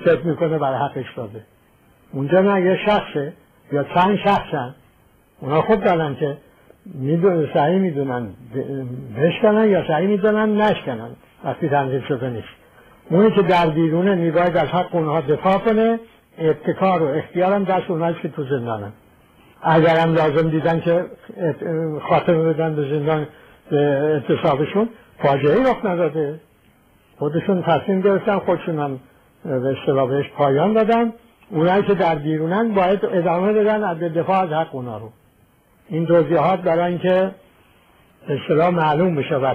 فکر میکنه برای حقش داده. اونجا نه، یه شخصه یا چند شخصن، اونا خوب دارن که صحیح میدونن بشکنن یا صحیح میدونن نشکنن وقتی تنظیم شده نیست. اونی که در بیرونه میباید از حق اونها دفاع کنه، ابتکار و اختیارم دست اونهاست که تو زندانن. اگرم لازم دیدن که خاتمه بدن به زندان اعتصابشون، فاجعه‌ای رخ نداده، خودشون تصمیم گرفتن، خودشون هم به اصطلاح بهش پایان دادن. اونایی که در بیرونن باید ادامه بدن از دفاع از حق اونا رو. این توضیحات برای اینکه به اصطلاح معلوم بشود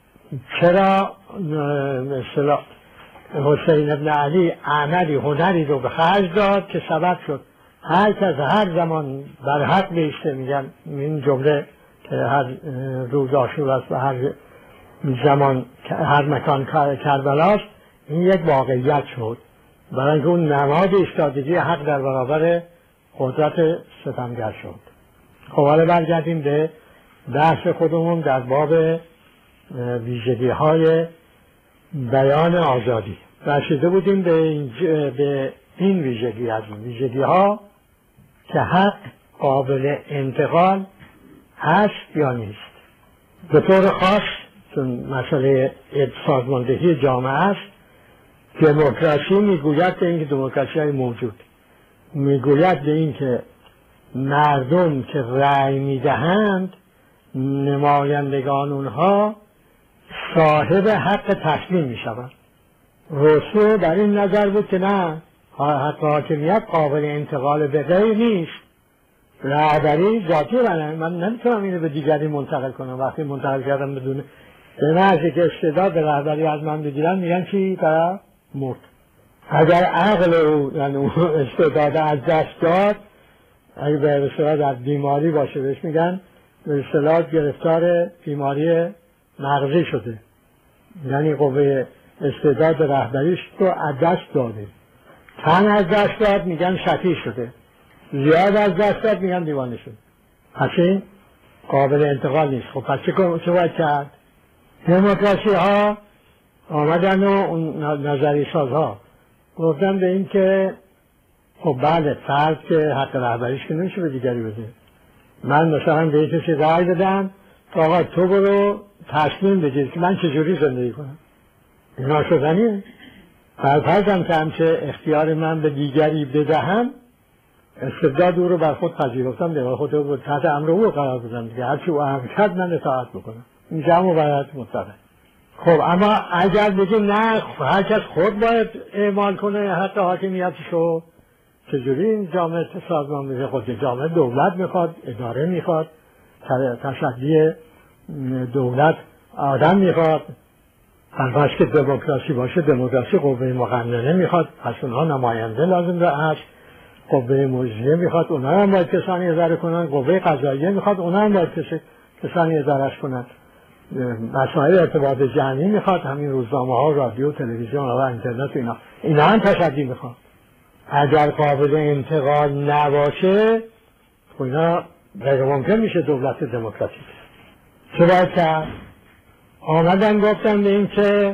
چرا به اصطلاح حسین ابن علی عملی هنری رو به خرج داد که سبب شد هر کس هر زمان بر حق بیسته. میگن این جمله که هر روز عاشور است و هر زمان هر مکان کربلاست، این یک واقعیت شد برای اینکه اون نماد ایستادگی حق در برابر قدرت ستمگر شد. خب حالا برگردیم به بحث خودمون در باب ویژگی های بیان آزادی. رسیده بودیم به این ویژگی از این ویژگی ها که حق قابل انتقال هست یا نیست. به طور خاص چون مسئله سازماندهی جامعه است، دموکراسی میگوید به اینکه دموکراسی های موجود میگوید به اینکه مردم که رأی میدهند نمایندگان اونها صاحب حق تصمیم میشوند. روسو در این نظر بود که نه، حق حاکمیت قابل انتقال به غیر نیست، رهبری ذاتی منه، من نمیتونم اینو به دیگری منتقل کنم. وقتی منتقل کردم بدون به محضی که استعداد به رهبری از من بگیرن میگن چی؟ طرف مرد. اگر عقل او یعنی استعداد از دست داد، اگر به اصطلاح در بیماری باشه بهش میگن به اصطلاح گرفتار بیماری مغزی شده، یعنی قوه استعداد رهبریش رو از دست داده. تن از دست داد میگن شفیع شده، زیاد از دست داد میگن دیوانه شد. پس این قابل انتقال نیست. خب پس چه باید کرد؟ دموکراسی ها آمدن و اون نظری ساز ها گفتن به این که خب بله فرد که حق رهبریش که نمیشه به دیگری بده. من مثلا به این کسی رای بدم که آقا تو برو تصمیم بگیر که من چجوری زندگی کنم. اینا شدنیه. فرضم که همچه اختیار من به دیگری بدهم، استبداد او رو بر خود پذیرفتم، به خود رو تحت امر او قرار بدم دیگه، هرچی او امر کرد من اطاعت بکنم. این جمع و برایت مطلقه. خب اما اگر بگیم نه هر کس خود باید اعمال کنه حق حاکمیتشو، چجوری این جامعه سازمان میشه؟ خود جامعه دولت میخواد، اداره میخواد، تشکیل دولت آدم میخواد. پس که دموکراسی باشه، دموکراسی قوه مقننه میخواد، پس اونها نماینده لازم هست. قوه مجریه میخواد، اونها هم باید کسانی اداره کنن. قوه قضاییه میخواد، اونها هم باید کسانی ادارهش کنن. مسائل ارتباط جمعی میخواد، همین روزنامه ها، رادیو، تلویزیون و اینترنت، اینا هم تصدی میخواد. اگر قابل انتقال نباشه اینا غیر ممکن میشه دولت دموکراتیک. چه باید کرد؟ آمدن گفتن به این که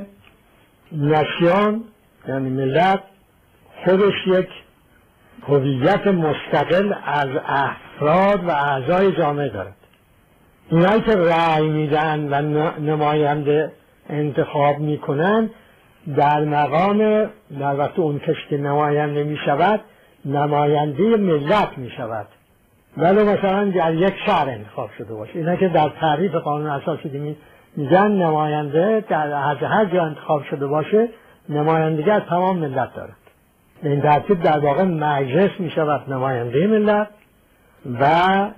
ناسیون یعنی ملت خودش یک هویت مستقل از افراد و اعضای جامعه دارد. اینایی که رأی میدن و نماینده انتخاب میکنن در مقام در وقت اون کسی که نماینده میشود نماینده ملت میشود، ولی مثلا در یک شهر انتخاب شده باشه. اینا که در تعریف قانون اساسی میگن نماینده در هر جا انتخاب شده باشه نمایندگی از تمام ملت دارد. این ترتیب در واقع مجلس میشود نماینده ملت و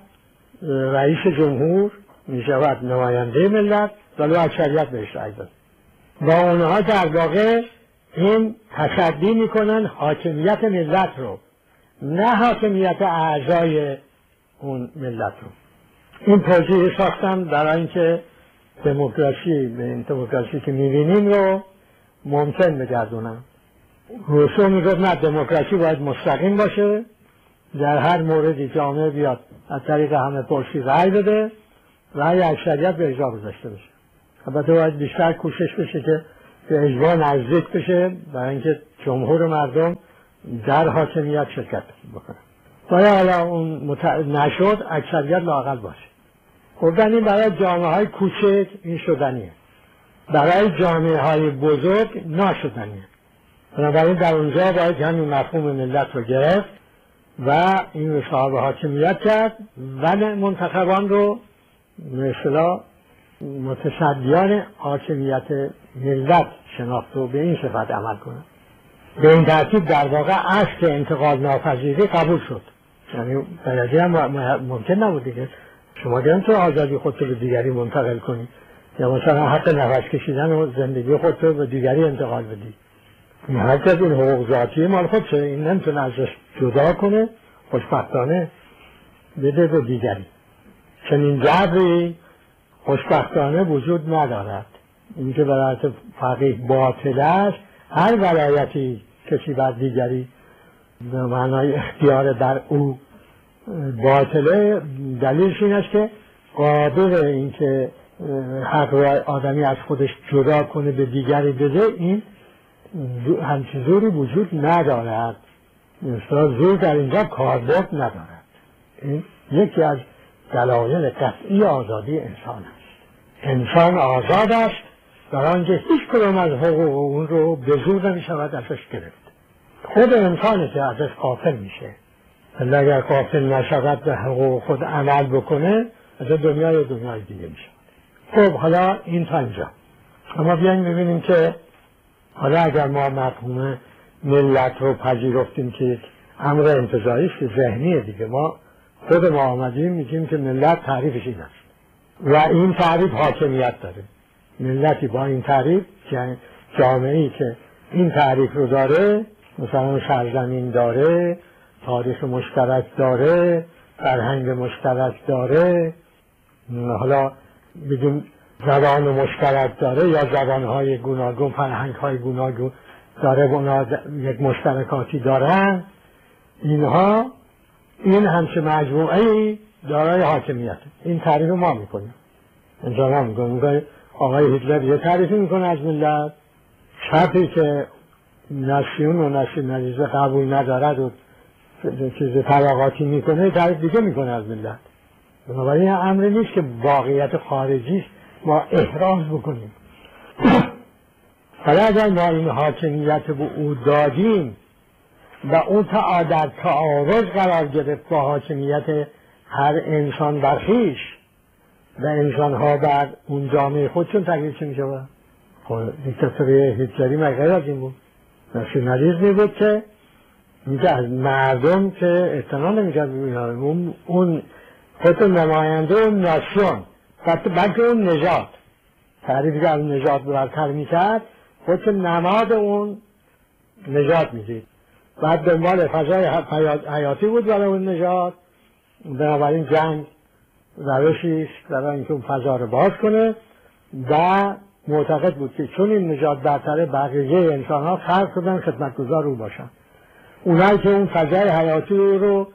رئیس جمهور میشود نماینده ملت، ولی اکثریت بهش رأی داد. و اونها در واقع این تصدی میکنن حاکمیت ملت رو، نه حاکمیت اعضای اون ملت رو. این توضیح ساختم برای اینکه دموکراسی به این دموکراسی که میبینیم رو ممکن بگردونم. روسو میگفت نه، دموکراسی باید مستقیم باشه، در هر موردی جامعه بیاد از طریق همه پرسی رأی بده، رأی اکثریت به اجرا گذاشته بشه. البته باید بیشتر کوشش بشه که به اجماع نزدیک بشه برای اینکه جمهور مردم در حاکمیت شرکت بکنن. باید حالا اون نشد اکثریت لااقل باشه. گفتن این برای جامعه های کوچک این شدنیه، برای جامعه های بزرگ ناشدنیه. بنابراین در اونجا باید همین مفهوم ملت رو گرفت و این رو صاحب حاکمیت کرد و منتخبان رو مثلا متصدیان حاکمیت ملت شناخت و به این صفت عمل کنند. به این ترتیب در واقع اصل انتقاد ناپذیری قبول شد. یعنی درجه هم ممکن نبود دیگه شما دیگه تو آزادی خودتو به دیگری منتقل کنی یا مثلا حق نفس کشیدن و زندگی خودتو به دیگری انتقال بدی. هر کس این حقوق ذاتی مال خودشه، این نمیتونه ازش جدا کنه، خوشبختانه بده به دیگری. چنین جبری خوشبختانه وجود ندارد. اینکه برای فقیه باطل است، هر ولایتی کسی بر دیگری به معنای اختیار در او باطله، دلیلش این است که قابل اینکه حق را آدمی از خودش جدا کنه به دیگری بده، این همچین زوری وجود ندارد. مثلا زور در اینجا کاربرد ندارد. این یکی از دلایل قطعی آزادی انسان است. انسان آزاد است در آنجا هیچ کدام از حقوق اون رو به زور نمی شود ازش گرفت. خود انسانی که ازش غافل میشه. اگر غافل نشود به حقوق خود عمل بکنه، از دنیای دیگه میشه. خب حالا این تا اینجا. اما بیاییم ببینیم که حالا اگر ما مفهوم ملت رو پذیرفتیم که یک امر انتزاعی ذهنیه دیگه، ما خود ما آمدیم میگیم که ملت تعریفش این است و این تعریف حاکمیت داره. ملتی با این تعریف، یعنی جامعه‌ای که این تعریف رو داره، مثلا سرزمین داره، تاریخ مشترک داره، فرهنگ مشترک داره، حالا بگیم زبان مشترک داره یا زبانهای گوناگون، فرهنگهای گوناگون داره، اونا یک مشترکاتی دارن، اینها این همچه مجموعه‌ای دارای حاکمیت. این تعریف ما میکنیم. اینجا ما میکنیم آقای هیتلر یه تعریفی میکنه از ملت، چپی که ناسیون و ناسیونالیسم قبول ندارد و چیز طبقاتی میکنه تعریف دیگه میکنه از ملت. بنابراین امر نیست که واقعیت خارجی ما احراز بکنیم. حالا اگر ما این حاکمیت به او دادیم و اون در تعارض قرار گرفت با حاکمیت هر انسان بر خویش و انسانها بر اون جامعه خودشون، تغییر چه میشه؟ دیکتاتوری هیتلری مگر از این بود؟ ناسیونالیسمی بود که میگه از مردم که اعتنا نمیکرد اون خود نماینده اون ناسیون، بلکه اون نژاد، تعریفی که از نژاد برتر میکرد، خود نماد اون نژاد میدید. بعد دنبال فضای حیاتی بود برای اون نژاد، بنابراین جنگ روشی است برای اینکه اون فضا رو باز کنه و معتقد بود که چون این نژاد برتره، بقیه انسان ها فرق کنن خدمتگزار او باشن. اونایی که اون فضای حیاتی رو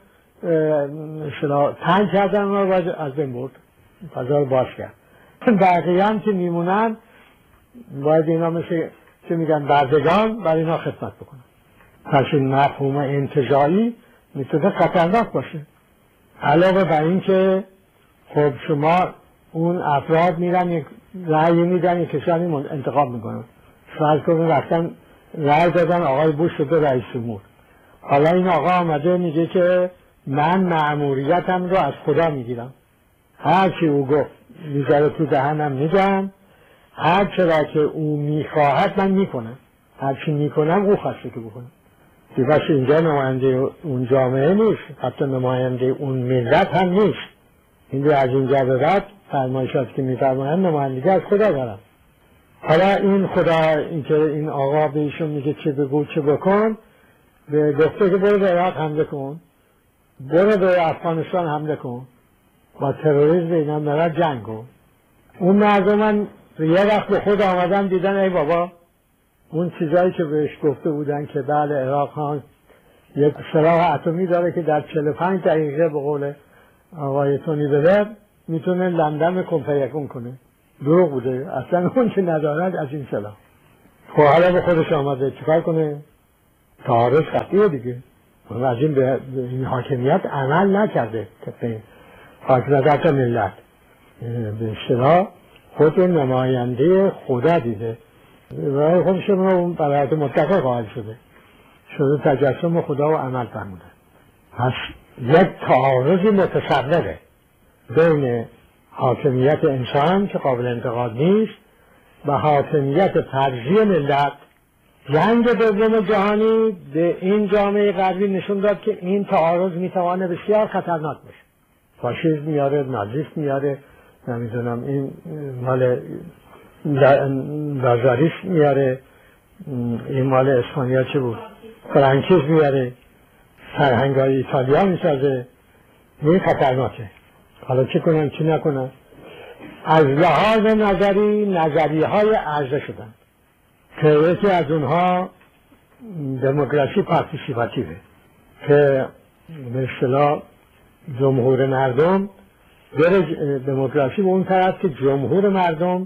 تنگ کردن رو باید از بین برد، فضا رو باز کرد. بقیه هم که میمونن باید اینا مثل که میگن بردگان برای اینا خدمت بکنن. پس این مفهوم انتزاعی میتونه خطرناک باشه. علاوه بر این که خب شما اون افراد میرن یک رأی میدن، یک کسانی انتخاب میکنن، فرض کنن رفتن رأی دادن آقای بوش شده رئیس جمهور. حالا این آقا آمده میگه که من مأموریتم رو از خدا میگیرم، هر چی او گفت میذاره تو دهنم میگم، هر چرا که او میخواهد من میکنم، هر چی میکنم او خواسته که بکنم. دیگه اینجا نماینده اون جامعه نیست، حتی نماینده اون ملت هم نیست. این از اینجا به بعد فرمایشات که میفرمایند نمایندگی از خدا دارن. حالا این خدا، این که این آقا به ایشون میگه چه بگو چه بکن، به گفته که برو به عراق حمله کن، برو به افغانستان حمله کن، با تروریسم اینا مرد جنگ کن. اون مردم یه وقت به خود آمدن دیدن ای بابا اون چیزایی که بهش گفته بودن که بله عراق ها یک سلاح اتمی داره که در 45 دقیقه به قول آقای تونی بلر میتونه لندن کنفیکون کنه، دروغ بوده، اصلا اون که ندارد از این سلاح. خب حالا به خودش آمده چیکار کنه؟ تعارض قطعیه دیگه. از این به این حاکمیت عمل نکرده که حاکمیت حتی ملت به اصطلاح خود نماینده خدا دیده و خودش اون برایت متقه قائل شده تجسم خدا و عمل فرموده. پس یک تعارضی متصوره بین حاکمیت انسان که قابل انتقاد نیست و حاکمیت فرضی ملت. جنگ دوم جهانی به این جامعه غربی نشون داد که این تعارض میتوانه بسیار خطرناک باشه. فاشیسم میاره، نازیسم میاره، نمیدونم این مال لازاریسم میاره، این مال اسپانیا چه بود؟ فرانکیسم میاره، فرهنگ‌های ایتالیا میسازه. این خطرناکه. حالا چه کنن چه نکنن؟ از لحاظ نظری نظریه‌های عرضه شدن که یکی از اونها دموکراسی پارتیسیپاتیوه که به اصطلاح جمهور مردم دموکراسی به اون طرف که جمهور مردم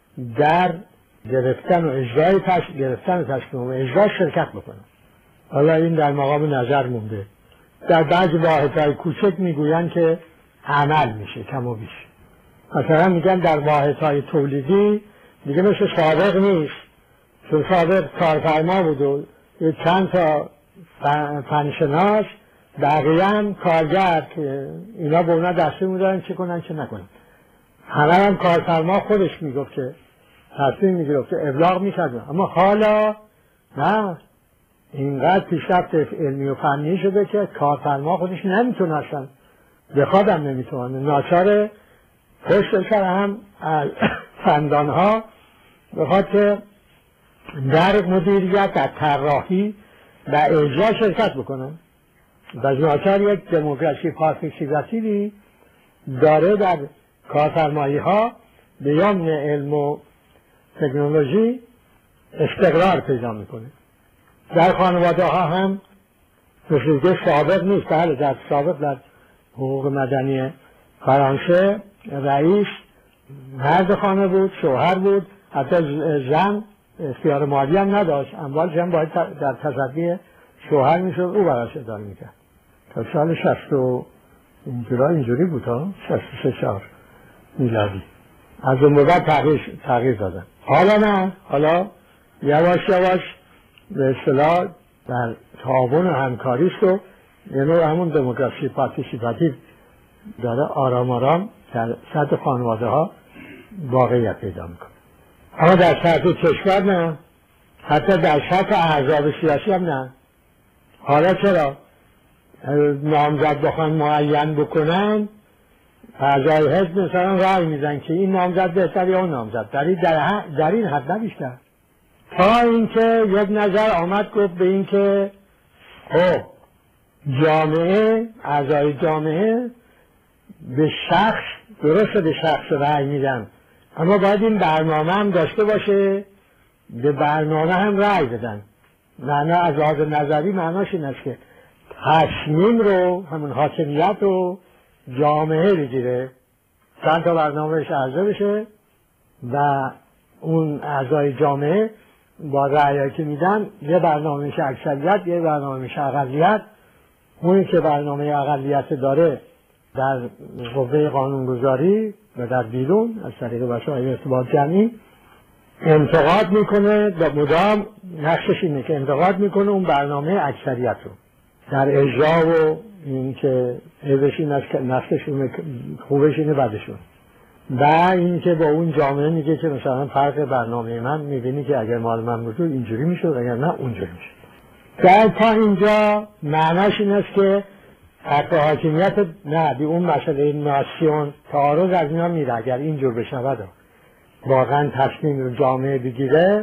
در گرفتن و اجرای تصمیم و اجرای شرکت بکنن. حالا این در مقام نظر مونده. در بعض واحدهای کوچک میگوین که عمل میشه کم و بیش. مثلا میگن در واحدهای تولیدی دیگه مثل سابق نیست، چون سابق کارفرما بود و چند تا فنشناس بقیه هم کارگر که اینا به اونا دستور میدادن چه کنن چه نکنن. همه هم کارفرما خودش میگفت که تصمیم میگرفت ابلاغ میکرد. اما حالا نه، اینقدر پیشرفت علمی و فنی شده که کارفرما خودش نمیتونه اصلا بخوادم نمیتونه، ناچار پشت سر هم فندانها بخواد که در مدیریت، در طراحی و اجرا شرکت بکنن. و ناچار یک دموکراسی پارتیسیپاتیوی داره در کارفرمایی ها به یمن علم و تکنولوژی استقرار پیدا میکنه. در خانواده ها هم مثل سابق نیست. بله در سابق در حقوق مدنی فرانسه رئیس مرد خانه بود، شوهر بود، حتی زن اختیار مالی هم نداشت. اموال زن باید در تصدی شوهر میشد، او براش اداره میکرد. تا سال 60 اینجوری بود ها، 63 میلادی. از اون بعد تغییر دادن. حالا نه، حالا یواش یواش به اصطلاح در تعاون و همکاریست و یعنی همون دموکراسی پارتیسیپاتیو داره آرام آرام در سطح خانواده ها واقعیت پیدا میکنه. اما در سطح کشور نه، حتی در سطح احزاب سیاسی هم نه. حالا چرا نامزد بخوان معین بکنن، اعضای حزب مثلا رأی میدن که این نامزد بهتر یا اون نامزد، در این حد نه بیشتر. تا اینکه یک نظر آمد گفت به این که خب جامعه، اعضای جامعه به شخص، درسته به شخص رأی میدن، اما باید این برنامه هم داشته باشه، به برنامه هم رأی بدن. معنی از لحاظ نظری معناش این است که تصمیم رو، همون حاکمیت رو جامعه بگیره، چند تا برنامهش عرضه بشه و اون اعضای جامعه با رأیی که میدن یه برنامهش اکثریت، یه برنامهش اقلیت. اونی که برنامه اقلیت داره در قوه قانونگذاری و در بیرون از طریق وسایل ارتباط جمعی انتقاد میکنه و مدام نقشش اینه که انتقاد میکنه اون برنامه اکثریت رو در اجرا و این که عیبش این است که نقشش خوبش اینه بدشون. و این که با اون جامعه میگه که مثلا فرق برنامه من میبینی که اگر مال من بود اینجوری میشد، اگر نه اونجوری میشد. در تا اینجا معناش این است که حق حاکمیت نه، بی اون مسئله ناسیون تعارض از اینا میره. اگر اینجور بشود واقعا تصمیم رو جامعه بگیره،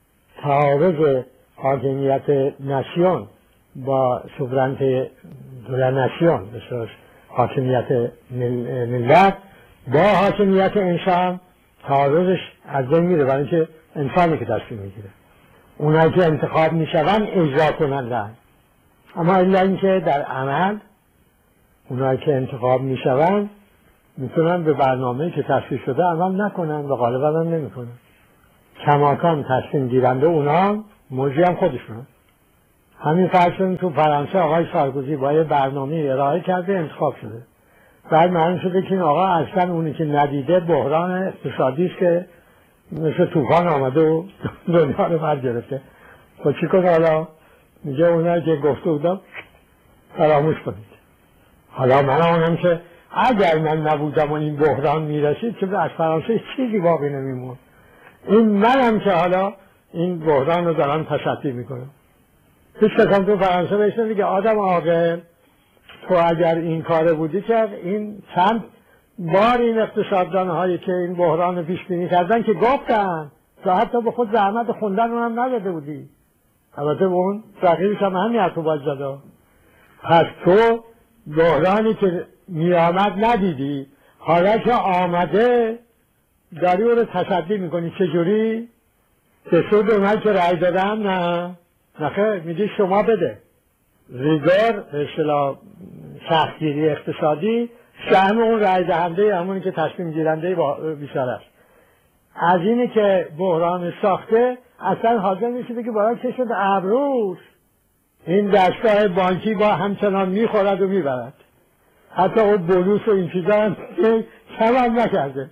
تعارض حاکمیت ناسیون با سوورنته دوله ناسیون، بسیار حاکمیت ملت با حاکمیت انسان، تعارضش از بین میره، برای اینکه انسانی که تصمیم میگیره، اونایی که انتخاب میشون اجرا کنن. اما الا اینکه در عمل اونایی که انتخاب میشون میتونن به برنامه‌ای که تصویب شده عمل نکنن و غالبا هم نمیکنن. کماکان تصمیم گیرنده اونا مجری هم خودشونه. همین فرض تو فرانسه آقای سارکوزی با یه برنامه ارائه کرده انتخاب شده. بعد معلوم شده که این آقا اصلا اونی که ندیده بحران اقتصادی است که مثل طوفان آمده و دنیا رو بر گرفته. خب چی کنه حالا؟ میگه اونایی که گفته بودم فراموش کنید. حالا من اونم که اگر من نبودم و این بحران میرسید که از فرانسه چیزی باقی نمیمون. این منم که حالا این بحران رو دارم تصدی میکنم. پیش کسان تو فرانسه بهشون دیگه آدم عاقل تو اگر این کاره بودی که این چند بار این اقتصاددان هایی که این بحران پیش بینی کردن که گفتن تو حتی به خود زحمت خوندن اونم نداده بودی. البته به اون رقیبش هم همین حرفو باید زده. پس تو بحرانی که میامد ندیدی، حالا که آمده داری اون رو تصدی میکنی. چجوری؟ به سود اونهایی که رأی دادن؟ نه خیر، میگی شما بده. ریگار اصطلاح سختگیری اقتصادی سهم اون رأی دهنده همونی که تصمیم گیرنده بیشتر است. از اینی که بحران ساخته اصلا حاضر نیست بگه باید چه شد ابروش. این دستگاه بانکی با همچنان میخورد و میبرد. حتی اون بولوس و این چیزا هم کم هم نکرده.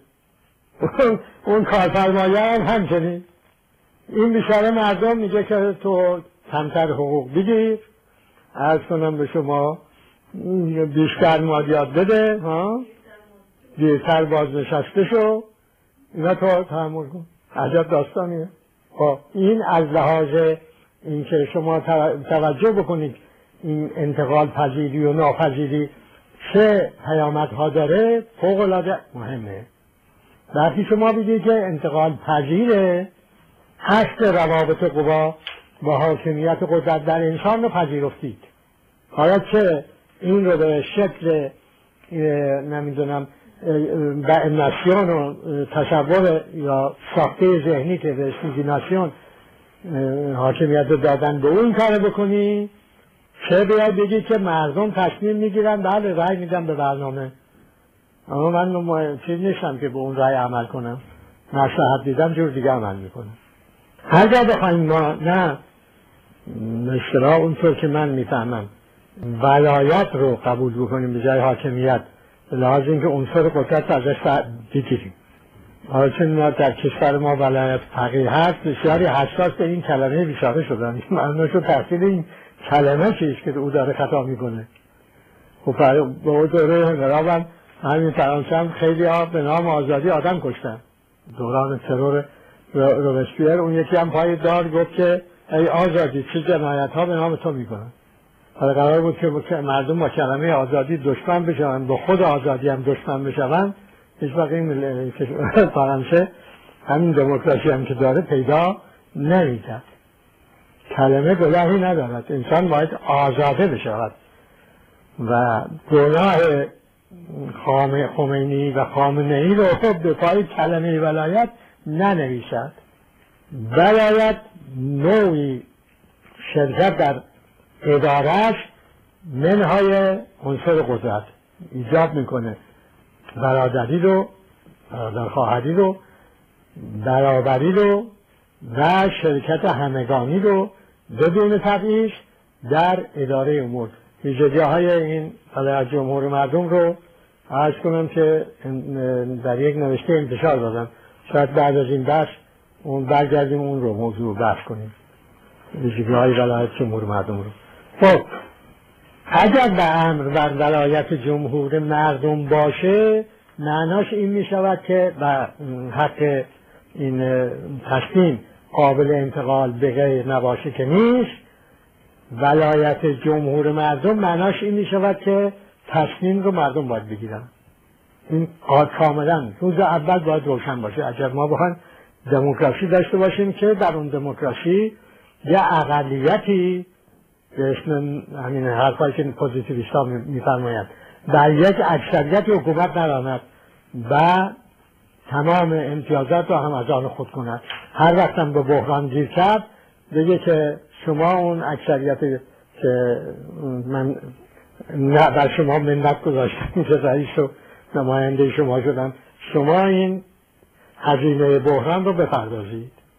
اون کارفرمایه هم همچنین. این بیچاره مردم میگه که تو کمتر حقوق بگیر، عرض کنم به شما بیشتر مالیات بده، دیرتر بازنشسته شو، اینا تو تحمل کن. عجب داستانیه. خب این از لحاظ این که شما توجه بکنید این انتقال پذیری و ناپذیری چه پیامدها داره فوق العاده مهمه. وقتی شما بگید که انتقال پذیره، اصل روابط قوا و حاکمیت قدرت در انسان رو پذیرفتید. حالا چه این رو به شکل نمیدونم ناسیون و تصور یا ساخته ذهنی که به ناسیون حاکمیت رو دادن به اون کار بکنی، چه باید بگید که مردم تصمیم میگیرن بله رأی میدن به برنامه، اما من چیز نیستم که به اون رأی عمل کنم، مصلحت دیدم جور دیگه عمل میکنم. اگر بخوایم ما نه اصطلاح اونطور که من میفهمم ولایت رو قبول بکنیم به جای حاکمیت، به لحاظ اینکه عنصر قدرت ازش بگیریم. حالا چون در کشور ما ولایت فقیه هست، بسیاری حساس به این کلمه بیچاره شدن. معنیشو تحصیل این کلمه چیست که او داره خطا میکنه. خب به اون دوره انقلاب همین فرانسه هم خیلی ها به نام آزادی آدم کشتن. دوران ترور روبسپیر اون یکی هم پای دار گفت که ای آزادی چه جنایت ها به نام تو میکنن. حالا قرار بود که مردم با کلمه آزادی دشمن بشون، با خود آزادی هم دشمن بشون. هیچ وقت این فرانسه همین دموکراسی هم که داره پیدا نمیکرد. کلمه گناهی ندارد، انسان باید آزاده بشود و گناه خمینی و خامنه‌ای رو به پای کلمه ولایت ننویسد. ولایت نوعی شرکت در ادارهش منهای عنصر قدرت ایجاب میکنه. برادری رو، برادرخواهری رو، برابری رو و شرکت همگانی رو بدون تبعیض در اداره امور. ویژگی‌های این ولایت جمهور مردم رو عرض کنم که در یک نوشته انتشار دادم. شاید بعد از این بحث اون برگردیم اون رو موضوع بحث کنیم، ویژگی‌های ولایت جمهور مردم رو. خب اگر به امر بر ولایت جمهور مردم باشه، معناش این می شود که به حق این تصمیم قابل انتقال به غیر نباشه که نیست. ولایت جمهور مردم معناش این می شود که تصمیم رو مردم باید بگیرن. این کاملا روز اول باید روشن باشه. اگر ما بخوایم دموکراسی داشته باشیم که در اون دموکراسی یه اقلیتی به اسم همین حرفایی که پوزیتیویست ها میفرمایند در یک اکثریت حکومت نراند و تمام امتیازات رو هم از آن خود کند. هر وقت هم به بحران گیر کرد بگه که شما اون اکثریت که من بر شما منت گذاشتم که رئیس و نماینده شما شدم، شما این هزینه بحران رو بپردازید.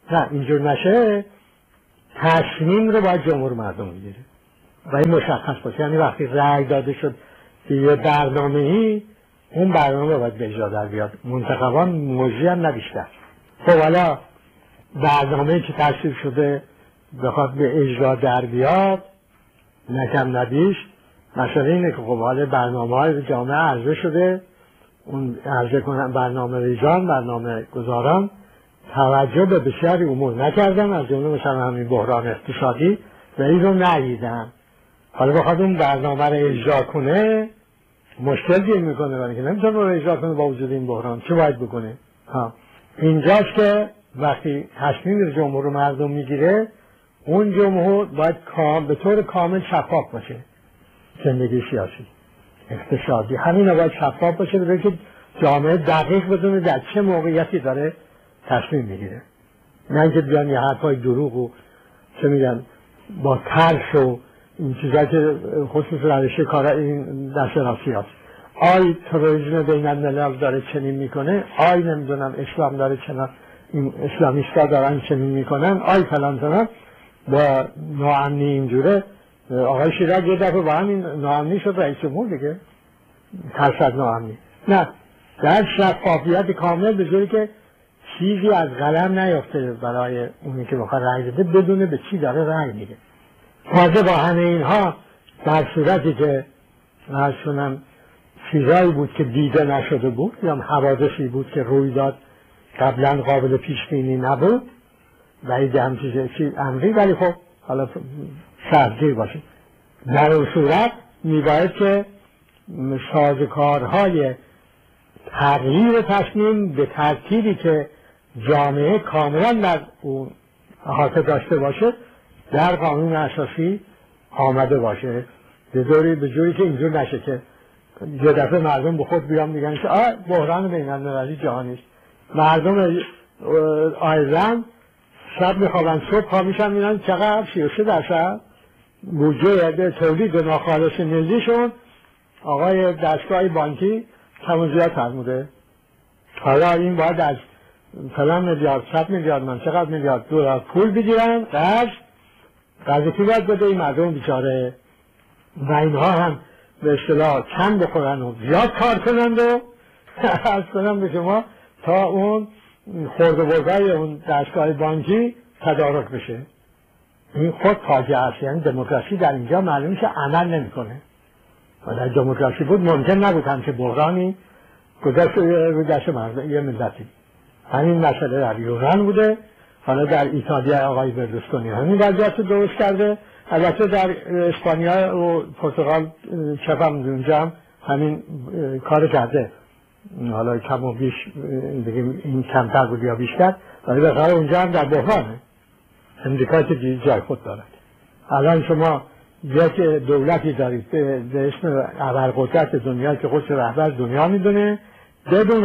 نه اینجور نشه تصمیم رو باید جمهور مردم بگیره و این مشخص باشه. یعنی وقتی رأی داده شد که یه برنامه‌ای، اون برنامه باید به اجرا در بیاد. منتخبان موضوعی هم نه بیشتر. خب حالا برنامه‌ای که تصویب شده بخواد به اجرا در بیاد، نکم ندیش، مثلا اینه که خب حالا برنامه‌های جامعه عرضه شده، اون عرضه کنن برنامه ریزان، برنامه گذاران توجه به بسیاری امور نکردن، از جمله مثلا همین بحران اقتصادی و این رو ندیدن. حالا بخواد اون برنامه رو اجرا کنه مشکل گیر میکنه، برای که نمیتونه رو اجرا کنه با وجود این بحران. چه باید بکنه؟ اینجاست که وقتی تصمیم جمهور مردم میگیره، اون جمهور باید به طور کامل شفاف باشه. زندگی سیاسی، اقتصادی، همین رو باید شفاف باشه، برای که جامعه دقیق بدونه در چه موقعیتی داره تصمیم میگیره. نه اینکه بیان یه حرفای دروغ و چه میگن با ترس و این چیزا که خصوص روشه کار این دست راسی هست. آی تروریسم بین الملل داره چنین میکنه، آی نمیدونم اسلام داره چنین، این اسلامیستا دارن چنین میکنن، آی فلان فلان، با ناامنی اینجوره. آقای شیراز یه دفعه با همین ناامنی شد رئیس جمهور دیگه، ترس از ناامنی. نه، در شفافیت کامل به جوری که چیزی از قلم نیافته برای اونی که بخواد رأی بده، بدونه به چی داره رأی میده. تازه با همه اینها در صورتی که مثلا چیزایی بود که دیده نشده بود یا حوادثی بود که روی داد قبلا قابل پیش بینی نبود و این هم چیز امری، ولی خب حالا سرگیر باشه. در اون صورت میباید که سازوکارهای تغییر تصمیم به ترتیبی که جامعه کاملا در اون احاطه داشته باشه در قانون اساسی آمده باشه، به جوری که اینجور نشه که یه دفعه مردم به خود بیان میگن که بحران بین المللی جهانی است. مردم آیرلند شب میخوابن، صبح پا میشن میرن چقدر 33% بودجه تولید ناخالص ملیشون آقای دستگاه بانکی کم زیاد فرموده. حالا این باید از فلان میلیارد 100 میلیارد من چقدر میلیارد دلار پول بگیرن، قرض کی باید بده؟ این مردم بیچاره. و اینها هم به اصطلاح کم بخورن و زیاد کار کنند و از کنم به شما تا اون خورده بردهای اون دستگاه بانکی تدارک بشه. این خود فاجعه است. یعنی دموکراسی در اینجا معلوم شه عمل نمیکنه. و در دموکراسی بود ممکن نبود همچه بحرانی گذشت روی دست مردم یه ملتی. همین مسئله در یونان بوده، حالا در ایتالیا آقای برلوسکونی همین وضعیت درست کرده، البته در اسپانیا و پرتغال چپم اونجا هم همین کار کرده. حالا کم و بیش بگیم این کمتر بود یا بیشتر، ولی بخاطر اونجا هم در بحرانه. امریکا که جای خود دارد. الان شما یک دولتی دارید به اسم ابرقدرت دنیا که خودش رهبر دنیا میدونه، بدون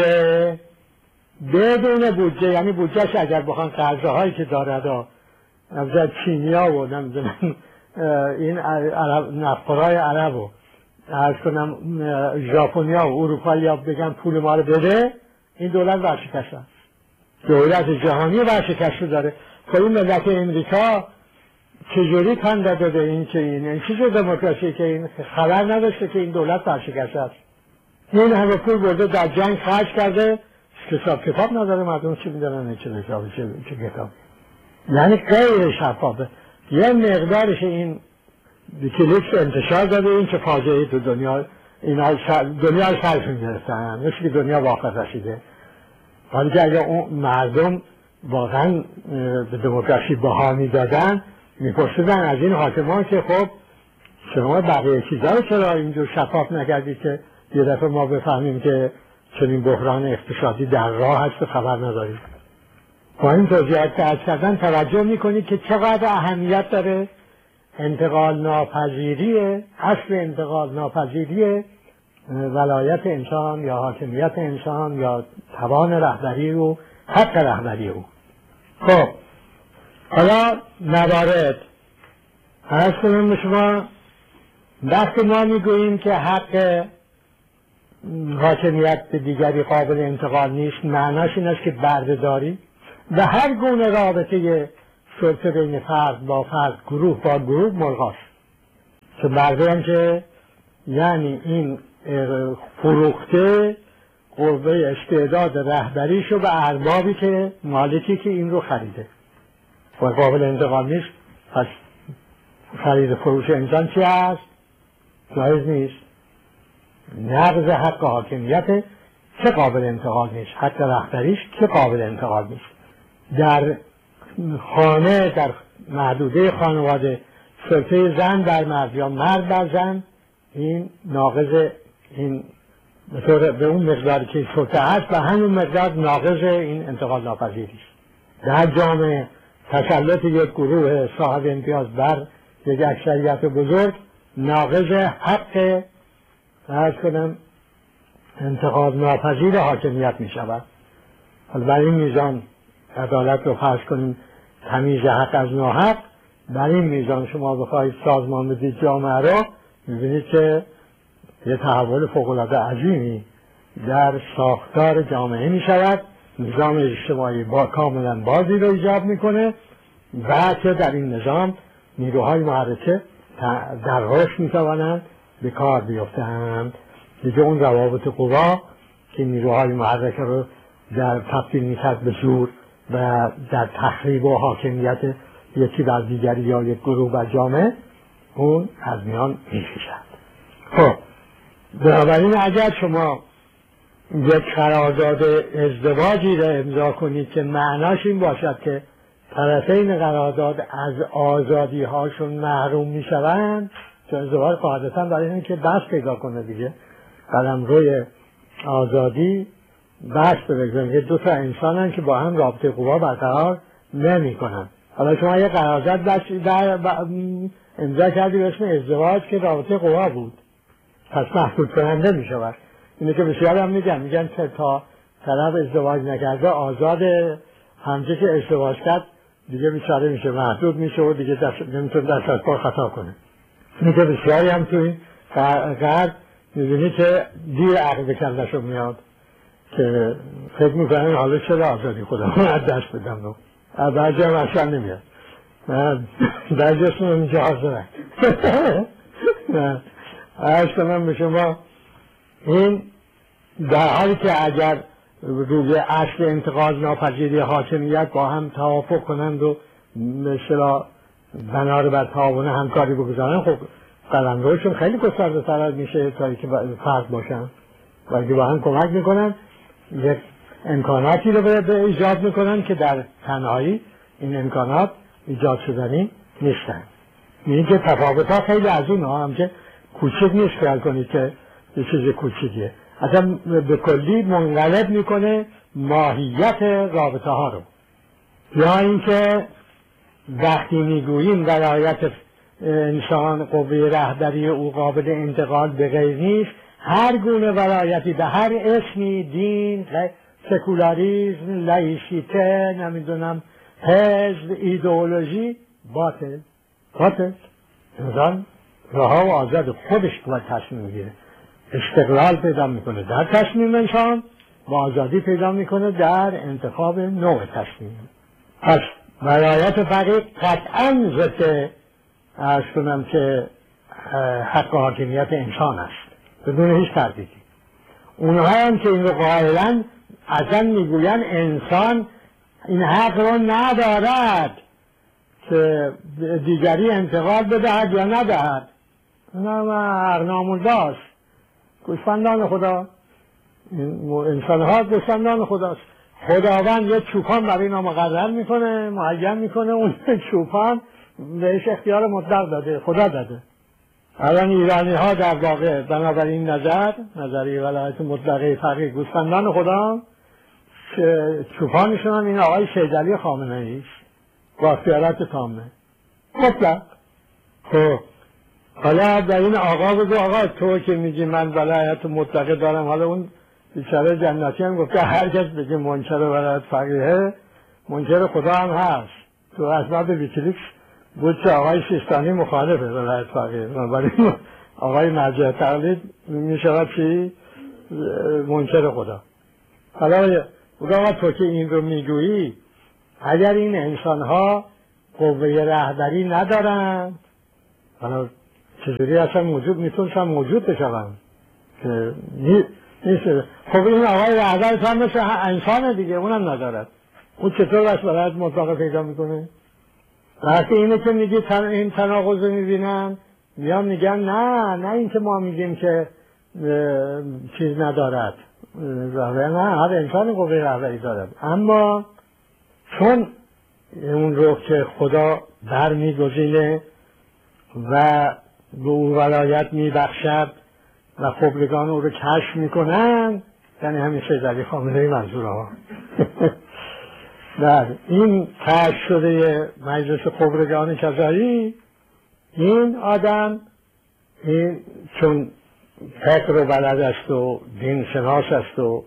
بودجه، یعنی بودجهش اگر بخوان قرضه هایی که دارد از چینیا و نمیدونم این نفتخورای عرب و از کنم ژاپنیا و اروپایی ها بگن پول ما رو بده، این دولت ورشکسته است. دولت جهانی ورشکسته داره. خب این ملت امریکا چجوری تن داده این که این چیز دموکراسی که این خبر نداشته که این دولت ورشکسته است؟ این همه پول برده در جنگ خرج کرده، کتاب نداره، مردم چی میدارن چه حسابی چه کتاب. یعنی غیر شفافه. یه مقدارش این ویکیلیکس انتشار داده، این چه فاجعه‌ای تو دنیا، اینا دنیا رو سرشون گرفتن، مثل که دنیا واقع رسیده. ولی که اگر اون مردم واقعا به دموکراسی بها میدادن، میپرسیدن از این حاکمان که خب شما بقیه چیزا رو چرا اینجور شفاف نکردید که یه دفعه ما بفهمیم که چنین بحران اقتصادی در راه هست و خبر ندارید. با این توضیحات که عرض کردن توجه میکنید که چقدر اهمیت داره انتقال ناپذیری، اصل انتقال ناپذیری ولایت انسان یا حاکمیت انسان یا توان رهبری و حق رهبری او. خب حالا موارد عرض کنم به شما، وقتی ما میگوییم که حق حاکمیت به دیگری قابل انتقال نیست، معناش این است که بردهداری و هر گونه رابطه سلطه بین فرد با فرد، گروه با گروه ملغاست. که بردارم که یعنی این فروخته قوه استعداد رهبریشو به اربابی که مالکی که این رو خریده و قابل انتقال نیست. پس خرید فروش انسان چی هست؟ جایز نیست. نقض حق حاکمیت چه قابل انتقال نیست، حق رهبریش چه قابل انتقال نیست. در خانه، در محدوده خانواده، سلطه زن بر مرد یا مرد بر زن، این ناقض، این به اون مقداری که سلطه هست و همون مقدار ناقض این انتقال ناپذیری است. در جامعه تسلط یک گروه صاحب امتیاز بر یک اکثریت بزرگ ناقض حق انتقال ناپذیر حاکمیت می شود. بر این میزان عدالت رو فرض کنیم تمیز حق از ناحق، بر این میزان شما بخواهید سازمان بدید جامعه را، میبینید که یه تحول فوق‌العاده عظیمی در ساختار جامعه می شود. نظام اجتماعی کاملا بازی رو ایجاد میکنه و که در این نظام نیروهای محرکه در رشد میتوانند به کار بیفتند. دیگه اون روابط قوا که نیروهای محرکه رو در تبدیل میکرد به زور و در تخریب و حاکمیت یکی بر دیگری یا یک گروه بر جامعه، اون از میان میکشد. خب بنابراین اگر شما یک قرارداد ازدواجی را امضا کنید که معناش این باشد که طرفین قرارداد از آزادی هاشون محروم می شوند، چون ازدواج قاعدتاً برای این که دست پیدا کنه دیگه، قدم روی آزادی بست بگذارن که دو تا انسانن که با هم رابطه قوا برقرار نمی کنن. حالا شما یک قرارداد امضا کردی به اسم ازدواج که رابطه قوا بود، پس محدود کننده می شود. اینه که بسیار هم میگن که تا طرف ازدواج نکرده آزاده، همچه که ازدواج کرد دیگه بیچاره میشه، محدود میشه و دیگه نمیتونه دست از پا خطا کنه. اینه که بسیاری هم تو این قرد میبینی که دیر عقل به کلشون میاد که فکر میکنن حالا چرا آزادی خودم از دست بدم رو. بعضی هم اصلا نمیاد، بعضی اسم رو میشه حاضرن. عرض کنم به شما این در حالی که اگر روی اصل انتقال ناپذیری حاکمیت با هم توافق کنند و مثلا بنا رو بر تعاون همکاری بگذارن، خب قلمروشون خیلی گسترده تر میشه تا اینکه فرق باشن و اگه با هم کمک میکنن یک امکاناتی رو به ایجاد میکنن که در تنهایی این امکانات ایجاد شدنی نیستن. این که تفاوت ها خیلی از اون ها هم که کوچک نیست خیال کنید که یه چیز کوچکیه، اصلا به کلی منقلب میکنه ماهیت رابطه ها رو. یا اینکه وقتی میگوییم ولایت انسان قوه رهبری او قابل انتقال به غیر نیست، هر گونه ولایتی به هر اسمی، دین، سکولاریسم، لایسیته، نمیدونم حزب، ایدئولوژی، باطل. انسان رها و آزاد خودش باید تصمیم میگیره، استقلال پیدا میکنه در تصمیم انسان و آزادی پیدا میکنه در انتخاب نوع تصمیم. پس ولایت فقیه قطعا ضد ارز کنم که حق و حاکمیت انسان است بدون هیچ تردیدی. اونها هم که این رو قائلن اصلا میگوین انسان این حق رو ندارد که دیگری انتقال بدهد یا ندهد. اونها حق نامونداست، گوسفندان خدا، انسان ها گوسفندان خداست. خداوند یک چوپان برای اینا مقرر میکنه، معین میکنه، اون چوپان بهش اختیار مطلق داده، خدا داده. الان ایرانی ها در واقع بنابراین نظری ولایت مطلقه فقیه گوسفندان خدا، چوپانشون هم این آقای سیدعلی خامنه‌ای است با اختیارات تامه مطلق. خب حالا در این آقا بگو آقا تو که میگی من ولایت مطلقه دارم، حالا اون بیچاره جنتی هم گفته هر کس بگه منکر ولایت فقیه منکر خدا هم هست. تو اسناد ویکیلیکس بود که آقای سیستانی مخالف ولایت فقیه، بنابراین آقای مرجع تقلید میشود چی؟ منکر خدا. حالا بگو آقا تو که این رو میگویی اگر این انسانها قوه رهبری ندارند، حالا چجوری اصلا میتونستن موجود بشوند که نیست. خب این آقای رهبر هم مثل انسانه دیگه، اونم ندارد، اون چطور بس برایت مطلقه پیدا میکنه؟ وقتی اینه که میگی این تناقض رو میبینن، میان میگن نه این که ما میگیم که چیز ندارد رهبری، نه، هر انسان قوه رهبری دارد، اما چون اون رو که خدا برمیگزینه و به اون ولایت میبخشد و خبرگان او رو کشف میکنن، یعنی همین سید علی خامنه‌ای منظور ها در این کشف شده مجلس خبرگان کذایی، این آدم این چون فکر و بلد است و دین شناس است و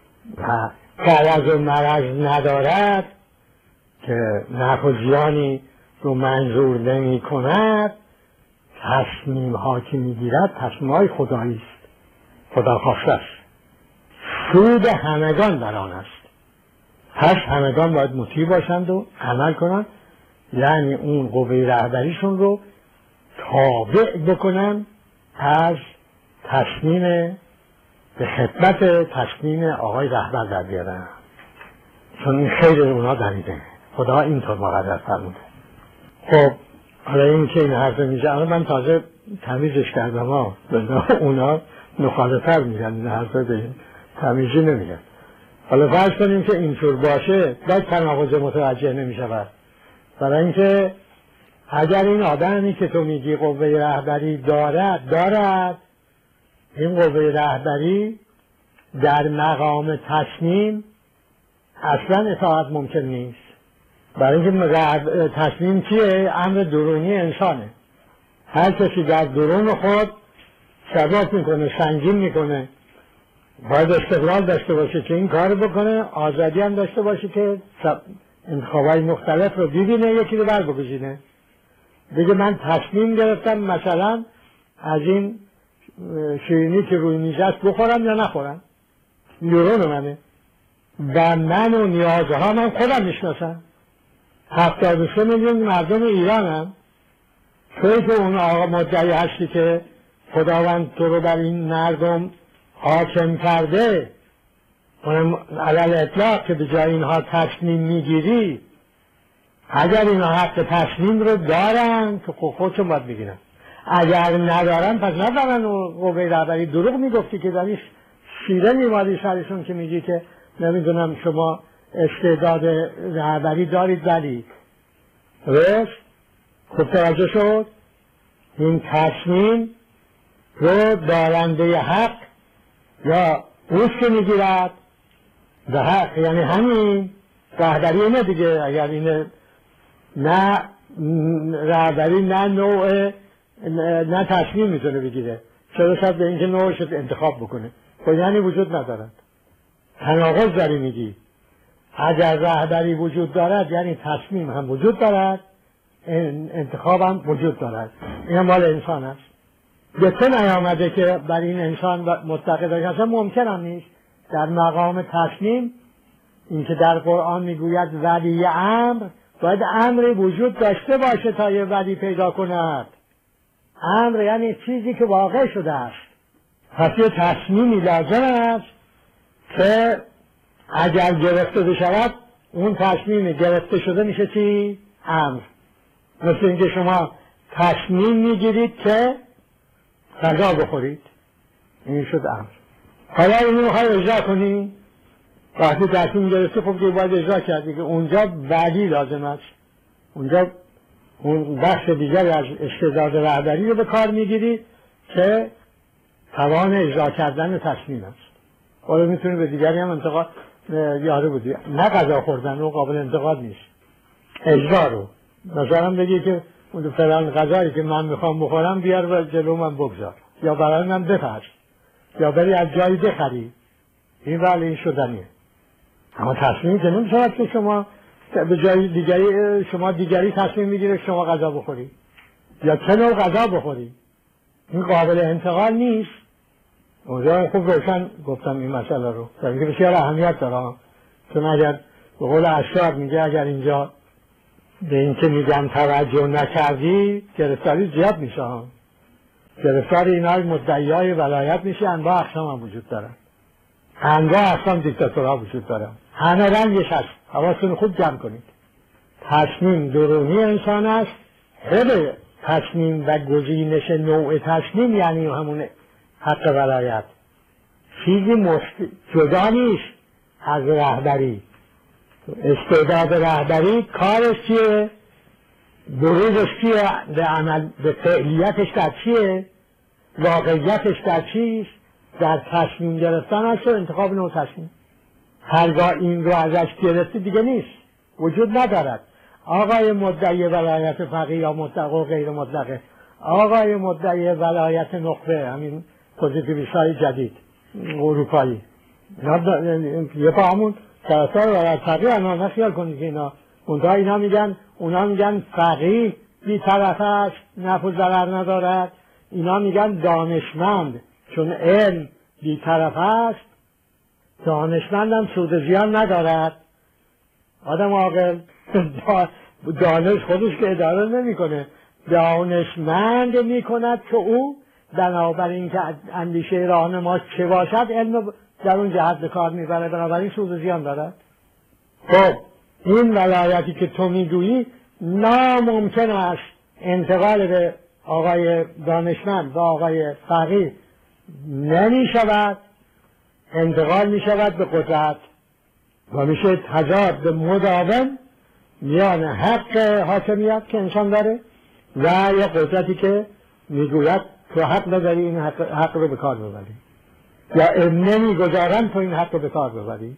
غرض و مرض ندارد که نفع و زیانی رو منظور نمی کند، تصمیم ها که می گیرد تصمیم های خدایی است، خدا خواسته است، سود همگان در آن است. پس همگان باید مطیع باشند و عمل کنند، یعنی اون قوه رهبریشون رو تابع بکنن از تصمیم به خدمت تصمیم آقای رهبر در بیارن، چون این خیر اونا دریده، خدا اینطور مقرر فرموده. خب حالا این که این حرف میزه، من تازه تمیزش کردم ها، اونا مخالفت میگن، این حرف به تمیزی نمیگن. حالا فرض کنیم که اینطور باشه، باید تناقض متوجه نمیشود، برای اینکه اگر این آدمی که تو میگی قوه رهبری دارد این قوه رهبری در مقام تصمیم اصلا اطاعت ممکن نیست، برای اینکه تصمیم چیه؟ امر درونی انسانه. هر کسی در درون خود ثبات میکنه، سنجین میکنه، باید استقلال داشته باشه که این کار بکنه، آزادی هم داشته باشه که انتخابای مختلف رو ببینه، یکی رو برگزینه، بگه من تصمیم گرفتم مثلا از این شیرینی که روی میز است بخورم یا نخورم، درون منه و من و نیازها من خودم میشناسم. 73 میلیون مردم ایرانم، توی که اون آقا مدعی هستی که خداوند تو رو بر این مردم حاکم کرده، اونم علل اطلاق که به جای اینها تصمیم میگیری، اگر اینها حق تصمیم رو دارن که خودشون باید بگیرن، اگر ندارن پس ندارن. و قوه رهبری دروغ میگفتی که داریش شیره میمادی سرشون که میگی که نمیدونم شما استعداد رهبری دارید، ولی رشت خوب توجه شد، این تصمیم رو دارنده حق یا اوست که میگیرد به حق، یعنی همین رهبری اینه دیگه. اگر اینه نه رهبری نه نوع نه تصمیم میتونه بگیره، چرا شد به اینکه نوعش انتخاب بکنه، خب یعنی وجود ندارد. تناقض داری میگی، اگر رهبری وجود دارد یعنی تصمیم هم وجود دارد، انتخاب هم وجود دارد، این هم مال انسان است. به تو نیامده که بر این انسان متقد است، اصلا ممکن هم نیست. در مقام تصمیم این که در قرآن میگوید ولی امر، باید امری وجود داشته باشه تا یه ولی پیدا کند. امر یعنی چیزی که واقع شده است، پس یه تصمیمی لازم است که اگر گرفته بشود اون تصمیم گرفته شده میشه چی؟ امر. مثل اینکه شما تصمیم میگیرید که غذا بخورید، این شد امر. حالا اینو میخوای اجرا کنی، وقتی تصمیم گرفتی خب که باید اجرا کردی که اونجا ولی لازم است، اونجا اون بخش دیگری از استعداد رهبری رو به کار میگیری که توان اجرا کردن تصمیم است. حالا میتونی به دیگری هم انتقاد یاره بودی، نه غذا خوردن رو قابل انتقاد نیست، اجرا رو. مثلا بگی که فلان غذایی که من میخوام بخورم بیار و جلو من بگذار، یا برای من بپرس، یا بری از جایی بخری، این ولی این شدنیه. اما تصمیم که نمیشود که شما به جای دیگری شما دیگری تصمیم میگیره شما غذا بخوری یا چه نوع غذا بخوری، این قابل انتقال نیست. اونجا خوب روشن گفتم این مسئله رو، که بسیار اهمیت داره، چون اگر به قول اشعار میگه اگر اینجا به این که میگن توجه نکردی گرفتاری زیاد میشه ها. گرفتار اینا مدعیای ولایت میشه. انواع اقسام هم وجود دارن، انواع اقسام دیکتاتورها وجود دارن، همه رنگش هست. حواستون خوب جمع کنید. تصمیم درونی انسان است. خود تصمیم و گزینش نوع تصمیم یعنی همون حق ولایت چیزی جدا نیست از رهبری. استعداد رهبری کارش چیه؟ بروزش چیه؟ به عمل، به فعلیتش در چیه؟ واقعیتش در چیست؟ در تصمیم گرفتن است و انتخاب نوع تصمیم. هرگاه این رو ازش گرفته دیگه نیست، وجود ندارد. آقای مدعی ولایت فقیه یا مطلق و غیر مطلقه، آقای مدعی ولایت نخبه، همین پوزیتیویست‌های جدید اروپایی، یه پا همون طرفدار ولایت فقیه هم نخیال کنید که اونا میگن فقیه بی طرف است، نفع و ضرر ندارد. اینا میگن دانشمند چون علم بی طرف است، دانشمندم سود و زیان ندارد. آدم عاقل دانش خودش که اداره نمیکنه، دانشمند میکند که او بنابراین که اندیشه راهنماش چه باشد علم در اون جهت به کار میبره، بنابراین سود و زیان دارد. خب این ولایتی که تو میگویی ناممکن است انتقال به آقای دانشمند و آقای فقیه نمیشود، انتقال میشود به قدرت و میشه تضاد مداوم میان حق حاکمیت که انسان داره و یه قدرتی که میگوید تو حق نداری این حق رو به کار ببری، یا نمیگذارن تو این حق رو به کار ببری.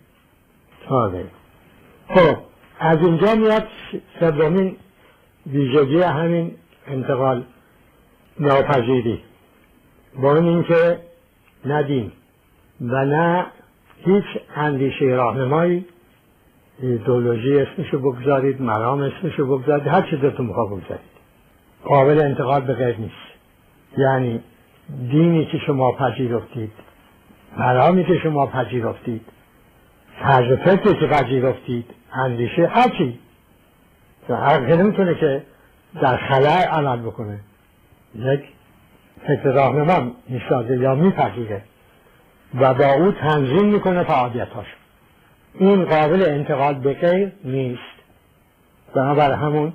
خب از اینجا میاد سومین ویژگی همین انتقال ناپذیری، با این که نه دین و نه هیچ اندیشه راهنمایی، ایدئولوژی اسمشو بگذارید، مرام اسمشو بگذارید، هر چیز دلتون بخواد بگذارید، قابل انتقال به غیر نیست. یعنی دینی که شما پذیرفتید، مرامی که شما پذیرفتید، طرز فکری که پذیرفتید، اندیشه هرچی هر نمیتونه که در خلأ عمل بکنه. یک فکر راهنما میسازه یا میپذیره و با او تنظیم میکنه فعالیتاش. این قابل انتقال به غیر نیست. بنابر همون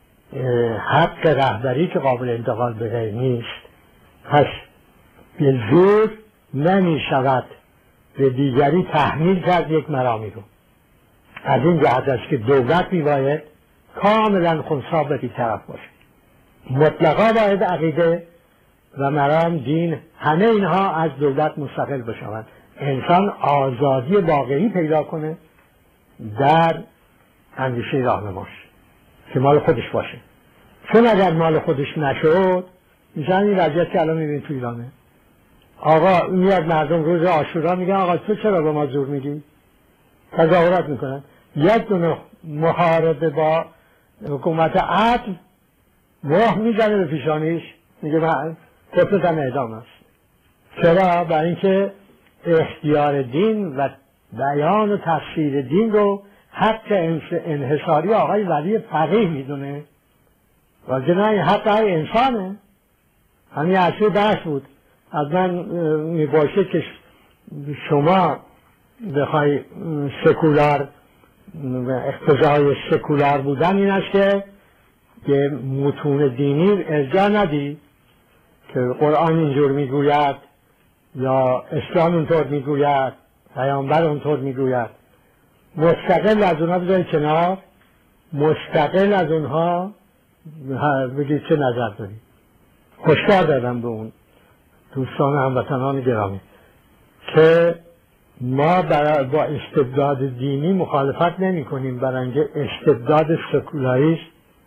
حق رهبری که قابل انتقال به غیر نیست، پس به زور نمیشود به دیگری تحمیل کرد یک مرامی رو. از این جهت است که دولت میباید کاملا خنثی به بی‌طرف باشه. مطلقا باید عقیده و مرام، دین، همه اینها از دولت مستقل بشوند. انسان آزادی واقعی پیدا کنه در اندیشه راهنماش که مال خودش باشه. چون اگر مال خودش نشد، میشن این وضعیت که الان میبینید تو ایرانه. آقا میاد مردم روز عاشورا میگن آقا تو چرا به ما زور میگی؟ تظاهرات میکنن. یک دونه محاربه با حکومت عدل مهر میزنه به پیشانیش، میگه من خودتم اعدام است. چرا؟ برای اینکه اختیار دین و بیان و تفسیر دین رو حق انحصاری آقای ولی فقیه میدونه و نه این حق های انسانه. همین اصلی بحث بود. از من میباشه که شما بخوای سکولار و اقتضای سکولار بودن این است که به متون دینی ارجاع ندی که قرآن اینجور میگوید یا اسلام اینطور میگوید، پیامبر اونطور میگوید. مستقل از اونها بذارید کنار، مستقل از اونها بگید چه نظر دارید. هشدار دادم به اون دوستان هموطنان گرامی که ما با استبداد دینی مخالفت نمی کنیم، برای اینکه استبداد سکولاریست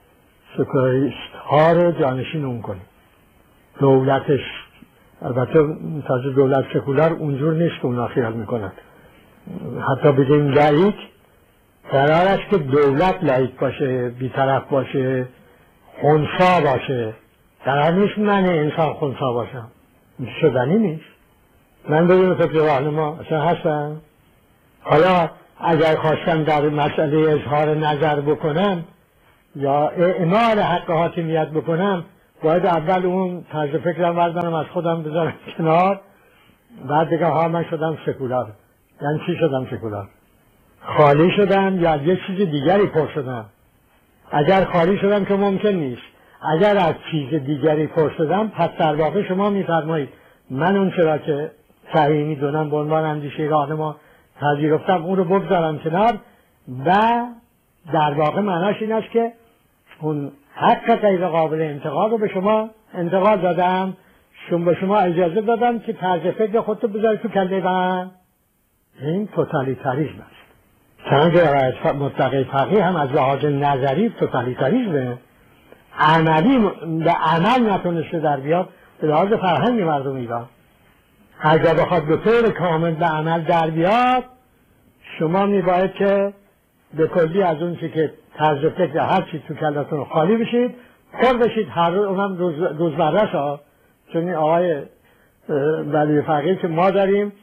ها رو جانشین اون کنیم. دولتش البته تازه دولت سکولار اونجور نیست که اونا خیال میکنن. حتی بگیم لایک، قرار است که دولت لایک باشه، بیطرف باشه، خنثی باشه. قرار نیست من انسان خنثی باشم، شدنی نیست. من بدون فکر راهنما اصلا هستم. حالا اگر خواستم در مسئله اظهار نظر بکنم یا اعمال حق حاکمیت بکنم، باید اول اون طرز فکرم بردارم از خودم بذارم کنار، بعد دیگه من شدم سکولار. یعنی چی شدم سکولار؟ خالی شدم یا یه چیز دیگری پر شدم؟ اگر خالی شدم که ممکن نیست، اگر از چیز دیگری پر شدم، پس در واقع شما میفرمایید من اون چرا که صحیح میدونم به عنوان اندیشه راهنما پذیرفتم اون رو بگذارم کنار، و در واقع معناش این است که اون حق غیر قابل انتقاد رو به شما انتقاد دادم، به شما اجازه دادم که طرز فکر خودتو بذاری تو کله من. این توتالیتاریسم است. چنانچه مطلقه فقیه هم از لحاظ نظری توتالیتاریسمه، عملی به عمل نتونسته در بیاد به لحاظ فرهنگ مردم ایران. اگر بخواد به طور کامل به عمل در بیاد، شما میباید که به کلی از اون چی که طرز فکر هر چیز تو کلتون خالی بشید، پر بشید، هر روز اونم روزمره ها. چون این آقای ولی فقیه که ما داریم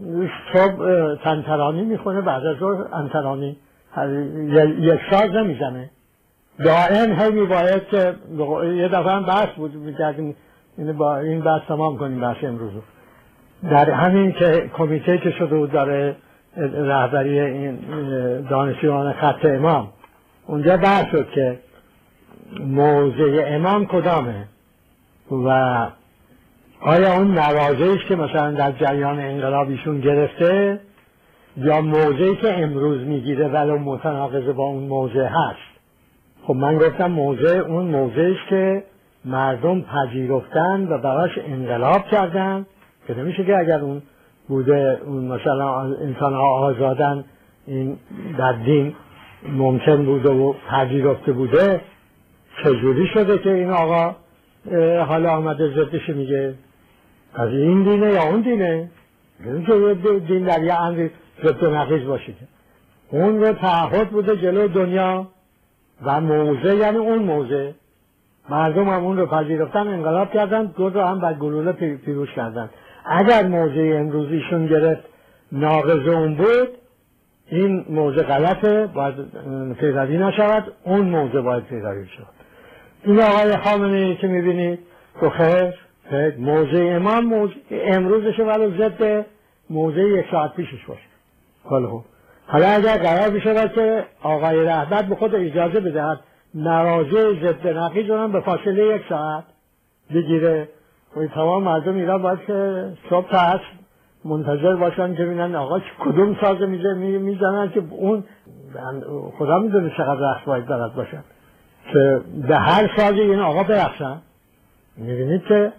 صبح تنترانی میخونه، بعد از ظهر انترانی، یک ساز نمیزنه، دائم هی میباید که یه دفعه هم بحث بود میکردیم با این بحث تمام کنیم بحث امروزو. در همین که کمیته که شده بود داره رهبری این دانشجویان خط امام، اونجا بحث شد که موضع امام کدامه و آیا اون مواضعی که مثلا در جریان انقلاب ایشون گرفته یا موضعی که امروز میگیره ولو متناقض با اون موضع هست. خب من گفتم موضع اون موضعی که مردم پذیرفتن و براش انقلاب کردن، که نمیشه که اگر اون بوده اون مثلا انسان ها آزادن این در دین ممکن بوده و پذیرفته بوده، چجوری شده که این آقا حالا آمده ضدش میگه از این دینه یا اون دینه؟ دین در یه امری ضد و نقیض باشه. اون رو تعهد بوده جلو دنیا و موضع، یعنی اون موضع مردم هم اون رو پذیرفتن، انقلاب کردن، دو رو هم بر گلوله پیروز کردن. اگر موضع امروزیشون گرفت ناقض اون بود، این موضع غلطه، باید پیروی نشود، اون موضع باید پیروی شود. این آقای خامنه‌ای که میبینید تو خیر موضع امام موضع امروزشه ولی ضد موضع یک ساعت پیشش باشه. حالا اگر قرار بشه که آقای رهبر به خود اجازه بدهد مراجع ضد نقیض رو به فاصله یک ساعت بگیره، و تمام مردم ایران باید که صبح تا عصر منتظر باشن که ببینن آقا کدوم ساز میزنن که اون خدا میدونه چقدر رقص باید دارد باشن که به هر سازی این آقا برقصن. میبینید که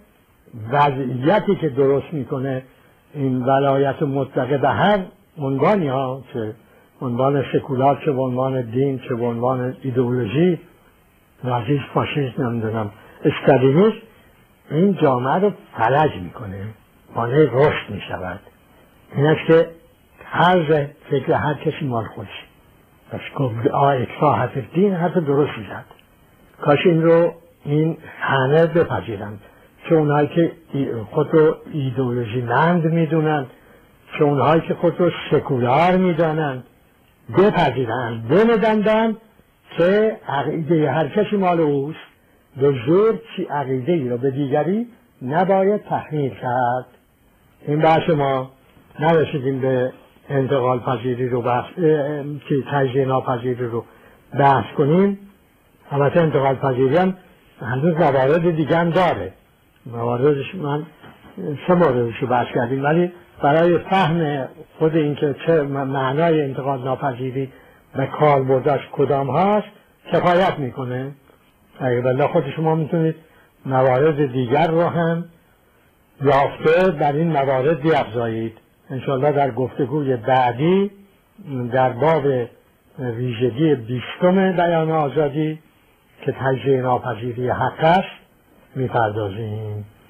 وضعیتی که درست میکنه این ولایت مطلقه به هر عنوانی ها، چه عنوان سکولار، چه عنوان دین، چه عنوان ایدئولوژی، نازیسم، فاشیسم، نمیدونم استالینیسم، این جامعه رو فلج میکنه، مانع رشد میشود. این است که هر فکر هر کسی مال خودش. پس اکفا حرف دین حرف درستی زد. کاش این رو این همه بپذیرند، چه اونهایی که خود رو ایدئولوژی مند میدونند، چه اونهایی که خود رو سکولار میدانند بپذیرند، بندندن که عقیده هر کسی مال اوست، به زور چی عقیده ای رو به دیگری نباید تحمیل کرد. این بحث ما نرسیدیم به انتقال پذیری رو که تجزیه ناپذیری رو بحث کنیم. البته انتقال پذیری هم هنوز موارد دیگه هم داره، مواردش من 3 موردش رو بحث کردیم، ولی برای فهم خود این که چه معنای انتقال ناپذیری و کاربردش کدام هست کفایت میکنه. اگه بلا خود شما میتونید موارد دیگر رو هم یافته در این موارد بیفزایید. انشاءالله در گفتگوی بعدی در باب ویژگی 20 بیان آزادی که تجزیه ناپذیری حق است میپردازیم.